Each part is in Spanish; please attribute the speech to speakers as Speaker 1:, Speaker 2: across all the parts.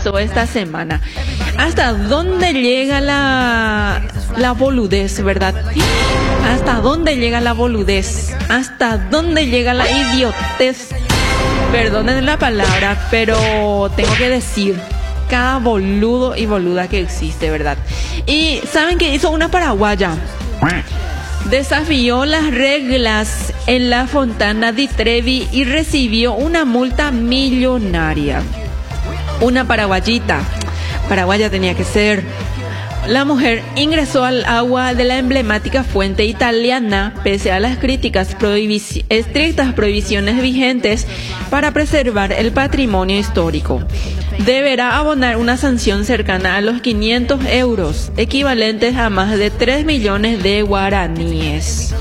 Speaker 1: pasó esta semana. ¿Hasta dónde llega la boludez, verdad? ¿Hasta dónde llega la boludez? ¿Hasta dónde llega la idiotez? Perdonen la palabra, pero tengo que decir, cada boludo y boluda que existe, ¿verdad? Y ¿saben qué hizo una paraguaya? Desafió las reglas en la Fontana di Trevi y recibió una multa millonaria. Una paraguayita, paraguaya tenía que ser. La mujer ingresó al agua de la emblemática fuente italiana pese a las críticas estrictas prohibiciones vigentes para preservar el patrimonio histórico. Deberá abonar una sanción cercana a los 500 euros, equivalentes a más de 3 millones de guaraníes.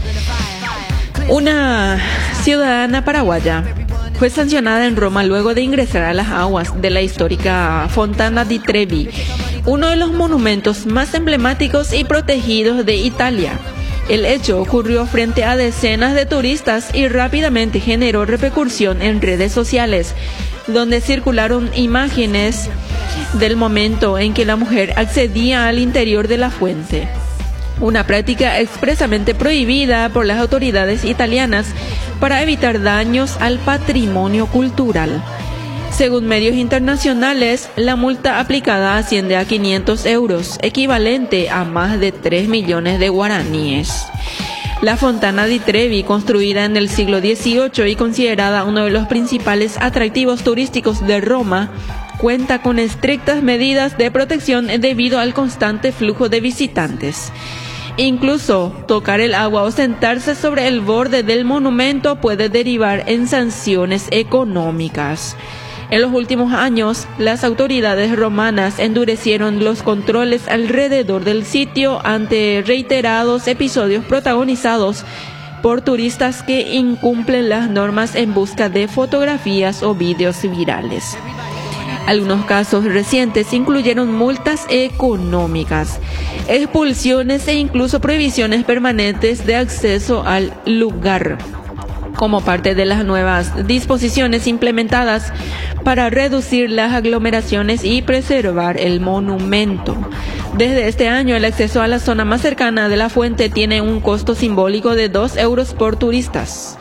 Speaker 1: Una ciudadana paraguaya fue sancionada en Roma luego de ingresar a las aguas de la histórica Fontana di Trevi, uno de los monumentos más emblemáticos y protegidos de Italia. El hecho ocurrió frente a decenas de turistas y rápidamente generó repercusión en redes sociales, donde circularon imágenes del momento en que la mujer accedía al interior de la fuente, una práctica expresamente prohibida por las autoridades italianas para evitar daños al patrimonio cultural. Según medios internacionales, la multa aplicada asciende a 500 euros, equivalente a más de 3 millones de guaraníes. La Fontana di Trevi, construida en el siglo XVIII y considerada uno de los principales atractivos turísticos de Roma, cuenta con estrictas medidas de protección debido al constante flujo de visitantes. Incluso tocar el agua o sentarse sobre el borde del monumento puede derivar en sanciones económicas. En los últimos años, las autoridades romanas endurecieron los controles alrededor del sitio ante reiterados episodios protagonizados por turistas que incumplen las normas en busca de fotografías o vídeos virales. Algunos casos recientes incluyeron multas económicas, expulsiones e incluso prohibiciones permanentes de acceso al lugar, como parte de las nuevas disposiciones implementadas para reducir las aglomeraciones y preservar el monumento. Desde este año, el acceso a la zona más cercana de la fuente tiene un costo simbólico de 2 euros por turistas.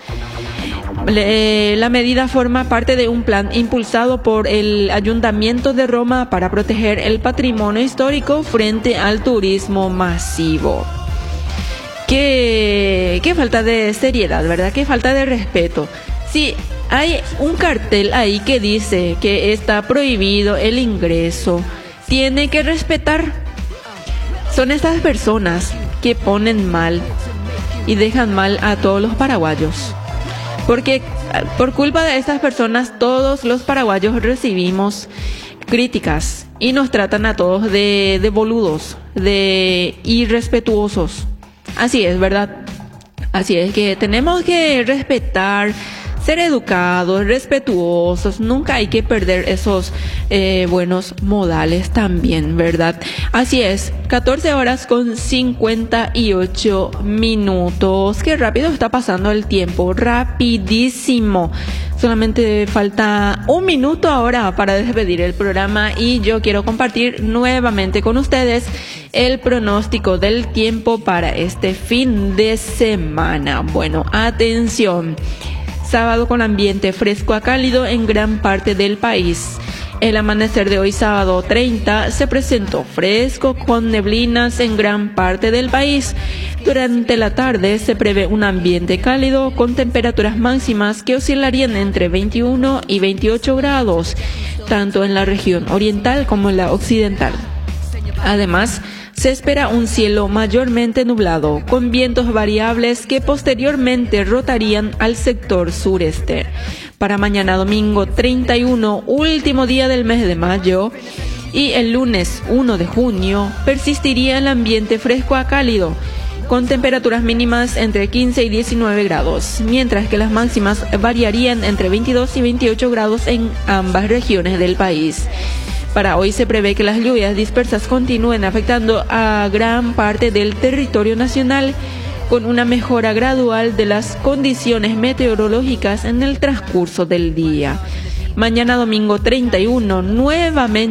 Speaker 1: La medida forma parte de un plan impulsado por el Ayuntamiento de Roma para proteger el patrimonio histórico frente al turismo masivo. Qué falta de seriedad, ¿verdad? Qué falta de respeto. Sí, hay un cartel ahí que dice que está prohibido el ingreso. Tiene que respetar. Son estas personas que ponen mal y dejan mal a todos los paraguayos. Porque por culpa de estas personas todos los paraguayos recibimos críticas y nos tratan a todos de boludos, de irrespetuosos. Así es, ¿verdad? Así es que tenemos que respetar, ser educados, respetuosos. Nunca hay que perder esos buenos modales también, ¿verdad? Así es, 14 horas con 58 minutos. Qué rápido está pasando el tiempo, rapidísimo. Solamente falta un minuto ahora para despedir el programa y yo quiero compartir nuevamente con ustedes el pronóstico del tiempo para este fin de semana. Bueno, atención. Sábado con ambiente fresco a cálido en gran parte del país. El amanecer de hoy, sábado 30, se presentó fresco con neblinas en gran parte del país. Durante la tarde se prevé un ambiente cálido con temperaturas máximas que oscilarían entre 21 y 28 grados, tanto en la región oriental como en la occidental. Además, se espera un cielo mayormente nublado, con vientos variables que posteriormente rotarían al sector sureste. Para mañana domingo 31, último día del mes de mayo, y el lunes 1 de junio, persistiría el ambiente fresco a cálido, con temperaturas mínimas entre 15 y 19 grados, mientras que las máximas variarían entre 22 y 28 grados en ambas regiones del país. Para hoy se prevé que las lluvias dispersas continúen afectando a gran parte del territorio nacional, con una mejora gradual de las condiciones meteorológicas en el transcurso del día. Mañana domingo 31, nuevamente